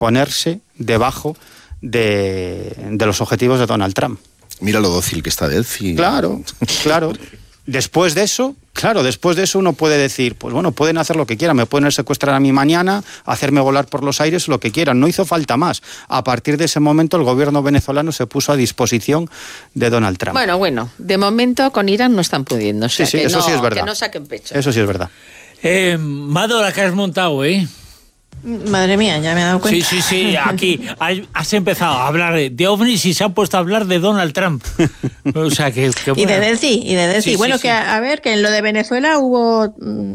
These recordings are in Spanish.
ponerse debajo de los objetivos de Donald Trump. Mira lo dócil que está Delphi. Claro. Después de eso uno puede decir, pues bueno, pueden hacer lo que quieran, me pueden secuestrar a mí mañana, hacerme volar por los aires, lo que quieran. No hizo falta más. A partir de ese momento el gobierno venezolano se puso a disposición de Donald Trump. Bueno, de momento con Irán no están pudiendo. O sea, sí, eso sí es verdad. Que no saquen pecho. Eso sí es verdad. Mado, la que has montado, Madre mía, ya me he dado cuenta. Sí, aquí has empezado a hablar de ovnis y se han puesto a hablar de Donald Trump. O sea, que bueno. Y de Delphi. Sí, bueno, sí. A ver, que en lo de Venezuela hubo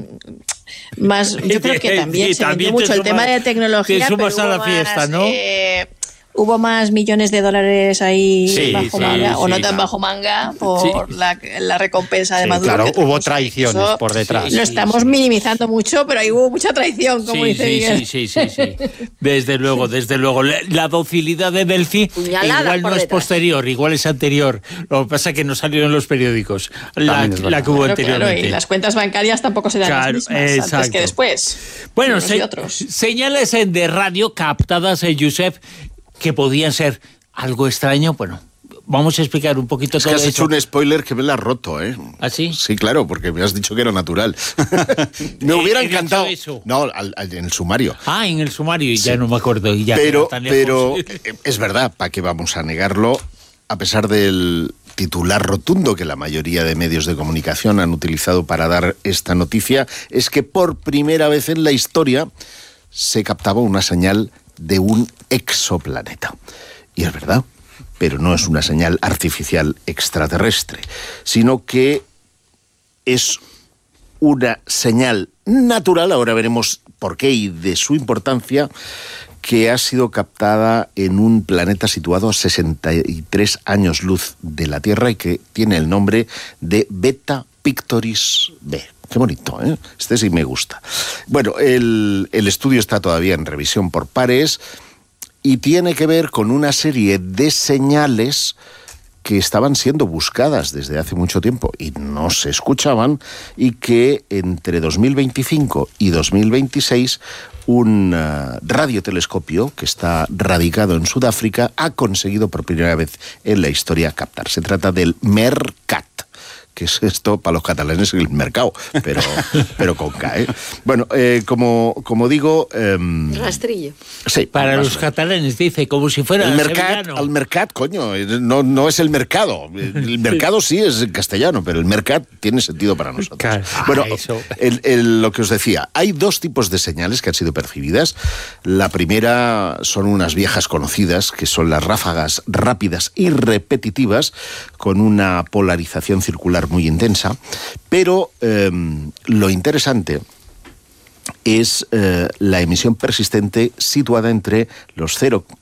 más, yo creo que también se vendió mucho el tema de tecnología, pero hubo a la fiesta, ¿no? Hubo más millones de dólares ahí bajo manga, o no tan bajo manga, por la recompensa de Maduro. Claro, hubo traiciones por detrás. Lo estamos minimizando mucho, pero ahí hubo mucha traición, como dice Miguel. Sí. Desde luego. La docilidad de Delphi igual no es posterior, igual es anterior. Lo que pasa es que no salieron en los periódicos la que hubo anteriormente. Claro, y las cuentas bancarias tampoco serán las mismas antes que después. Bueno, señales de radio captadas, Josep, que podían ser algo extraño. Bueno, vamos a explicar un poquito todo eso. Es que has hecho un spoiler que me la has roto, ¿Ah, sí? Sí, claro, porque me has dicho que era natural. Me hubiera encantado. Eso? No, en el sumario. En el sumario, y ya no me acuerdo. Y ya pero es verdad, ¿para qué vamos a negarlo? A pesar del titular rotundo que la mayoría de medios de comunicación han utilizado para dar esta noticia, es que por primera vez en la historia se captaba una señal de un exoplaneta. Y es verdad, pero no es una señal artificial extraterrestre, sino que es una señal natural, ahora veremos por qué y de su importancia, que ha sido captada en un planeta situado a 63 años luz de la Tierra y que tiene el nombre de Beta Pictoris b. Qué bonito, ¿eh? Este sí me gusta. Bueno, el estudio está todavía en revisión por pares y tiene que ver con una serie de señales que estaban siendo buscadas desde hace mucho tiempo y no se escuchaban, y que entre 2025 y 2026 un radiotelescopio que está radicado en Sudáfrica ha conseguido por primera vez en la historia captar. Se trata del MERCAT, que es esto para los catalanes el mercado, pero con K, ¿eh? Bueno, como digo... Rastrillo. Sí. Para los catalanes, dice, como si fuera el mercat, coño, no es el mercado. El mercado sí es en castellano, pero el mercat tiene sentido para nosotros. Claro. Bueno, lo que os decía, hay dos tipos de señales que han sido percibidas. La primera son unas viejas conocidas, que son las ráfagas rápidas y repetitivas, con una polarización circular muy intensa, pero lo interesante es la emisión persistente situada entre los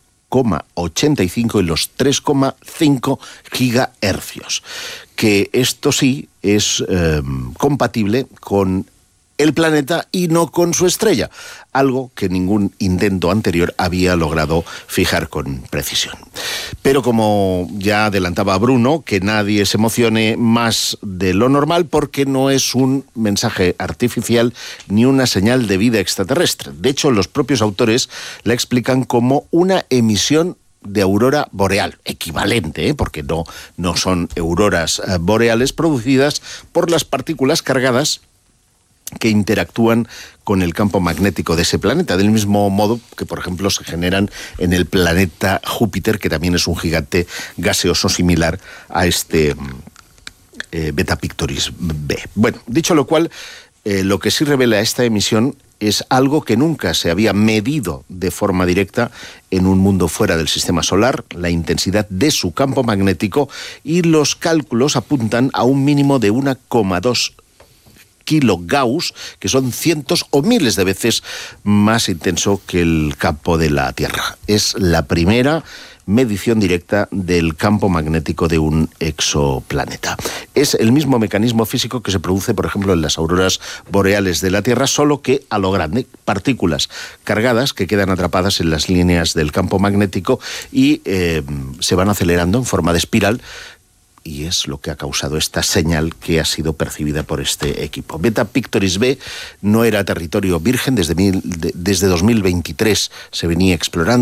0,85 y los 3,5 gigahercios, que esto sí es compatible con el planeta y no con su estrella, algo que ningún intento anterior había logrado fijar con precisión. Pero como ya adelantaba Bruno, que nadie se emocione más de lo normal, porque no es un mensaje artificial ni una señal de vida extraterrestre. De hecho, los propios autores la explican como una emisión de aurora boreal, equivalente, porque no son auroras boreales producidas por las partículas cargadas que interactúan con el campo magnético de ese planeta, del mismo modo que, por ejemplo, se generan en el planeta Júpiter, que también es un gigante gaseoso similar a este Beta Pictoris b. Bueno, dicho lo cual, lo que sí revela esta emisión es algo que nunca se había medido de forma directa en un mundo fuera del sistema solar, la intensidad de su campo magnético, y los cálculos apuntan a un mínimo de 1,2 kilogauss, que son cientos o miles de veces más intenso que el campo de la Tierra. Es la primera medición directa del campo magnético de un exoplaneta. Es el mismo mecanismo físico que se produce, por ejemplo, en las auroras boreales de la Tierra, solo que a lo grande, partículas cargadas que quedan atrapadas en las líneas del campo magnético y se van acelerando en forma de espiral, y es lo que ha causado esta señal que ha sido percibida por este equipo. Beta Pictoris b no era territorio virgen, desde 2023 se venía explorando.